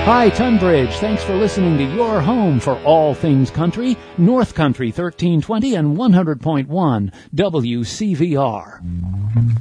Hi, Tunbridge. Thanks for listening to your home for all things country, North Country 1320 and 100.1 WCVR.